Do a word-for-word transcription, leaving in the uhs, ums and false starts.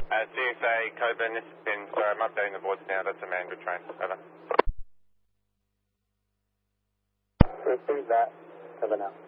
Uh, G X A, Coburn, this has been, sorry, I'm updating the boards now, that's a man, good train, over. Receive that, over now.